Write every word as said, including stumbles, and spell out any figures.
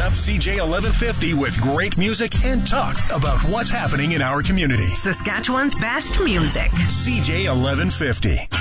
up C J eleven fifty with great music and talk about what's happening in our community. Saskatchewan's best music. C J eleven fifty.